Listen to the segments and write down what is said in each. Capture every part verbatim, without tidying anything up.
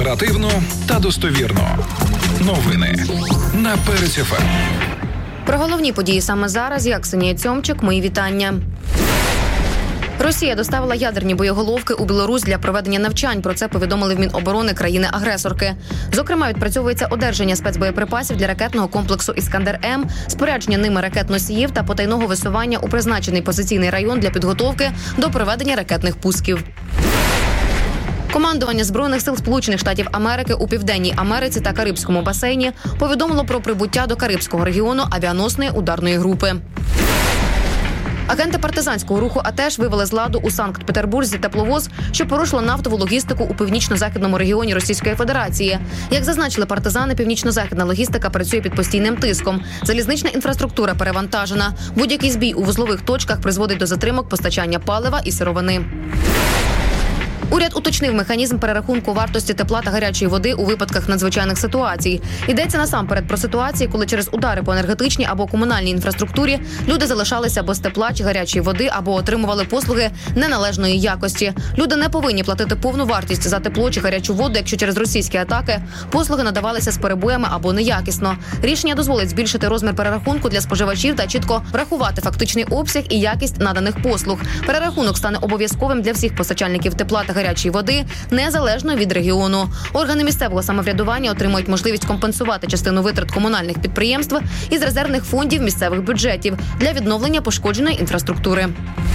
Оперативно та достовірно. Новини на Перець еф ем. Про головні події саме зараз. Я, Ксенія Цьомчик, мої вітання. Росія доставила ядерні боєголовки у Білорусь для проведення навчань. Про це повідомили в Міноборони країни-агресорки. Зокрема, відпрацьовується одержання спецбоєприпасів для ракетного комплексу «Іскандер-М», спорядження ними ракет-носіїв та потайного висування у призначений позиційний район для підготовки до проведення ракетних пусків. Командування Збройних сил Сполучених Штатів Америки у Південній Америці та Карибському басейні повідомило про прибуття до Карибського регіону авіаносної ударної групи. Агенти партизанського руху АТЕШ вивели з ладу у Санкт-Петербурзі тепловоз, що порушило нафтову логістику у північно-західному регіоні Російської Федерації. Як зазначили партизани, північно-західна логістика працює під постійним тиском. Залізнична інфраструктура перевантажена. Будь-який збій у вузлових точках призводить до затримок постачання палива і сировини. Уряд уточнив механізм перерахунку вартості тепла та гарячої води у випадках надзвичайних ситуацій. Йдеться насамперед про ситуації, коли через удари по енергетичній або комунальній інфраструктурі люди залишалися без тепла чи гарячої води або отримували послуги неналежної якості. Люди не повинні платити повну вартість за тепло чи гарячу воду, якщо через російські атаки послуги надавалися з перебоями або неякісно. Рішення дозволить збільшити розмір перерахунку для споживачів та чітко врахувати фактичний обсяг і якість наданих послуг. Перерахунок стане обов'язковим для всіх постачальників тепла та гарячої води, незалежно від регіону. Органи місцевого самоврядування отримують можливість компенсувати частину витрат комунальних підприємств із резервних фондів місцевих бюджетів для відновлення пошкодженої інфраструктури.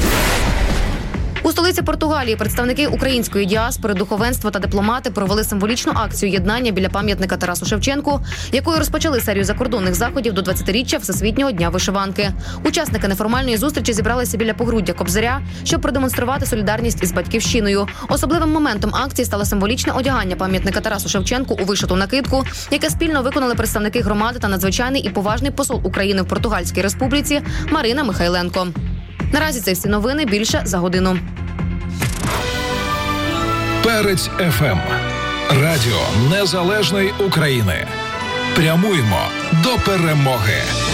У столиці Португалії представники української діаспори, духовенства та дипломати провели символічну акцію єднання біля пам'ятника Тарасу Шевченку, якою розпочали серію закордонних заходів до двадцятиріччя Всесвітнього дня вишиванки. Учасники неформальної зустрічі зібралися біля погруддя Кобзаря, щоб продемонструвати солідарність із батьківщиною. Особливим моментом акції стало символічне одягання пам'ятника Тарасу Шевченку у вишиту накидку, яке спільно виконали представники громади та надзвичайний і поважний посол України в Португальській Республіці Марина Михайленко. Наразі це всі новини, більше за годину. Перець еф ем. Радіо Незалежної України. Прямуємо до перемоги.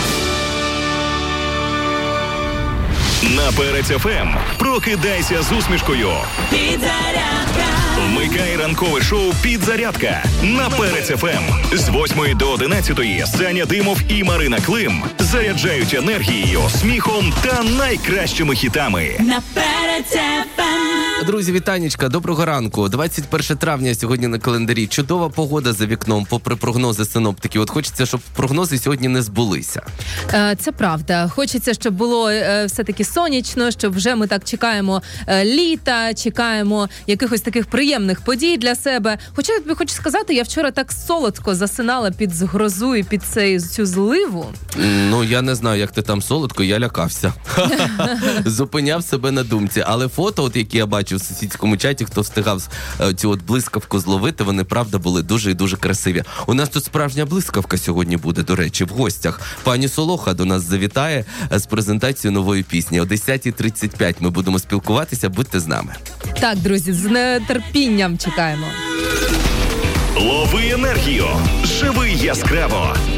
На Перець еф ем прокидайся з усмішкою. Підзарядка. Вмикай ранкове шоу «Підзарядка» на Перець еф ем. З восьмої до одинадцятої Саня Димов і Марина Клим заряджають енергією, сміхом та найкращими хітами. На Перець еф ем. Друзі, вітанечка, доброго ранку. двадцять перше травня сьогодні на календарі. Чудова погода за вікном, попри прогнози синоптиків. От хочеться, щоб прогнози сьогодні не збулися. Це правда. Хочеться, щоб було все-таки сонячно, щоб вже ми так чекаємо літа, чекаємо якихось таких приємних подій для себе. Хоча я тобі хочу сказати, я вчора так солодко засинала під грозу і під цей, цю зливу. Ну, я не знаю, як ти там солодко, я лякався. Зупиняв себе на думці. Але фото, от які я бачив в сусідському чаті, хто встигав цю от блискавку зловити, вони, правда, були дуже і дуже красиві. У нас тут справжня блискавка сьогодні буде, до речі, в гостях. Пані Солоха до нас завітає з презентацією нової пісні. О десята тридцять п'ять ми будемо спілкуватися, будьте з нами. Так, друзі, з нетерпінням чекаємо. Лови енергію, живи яскраво.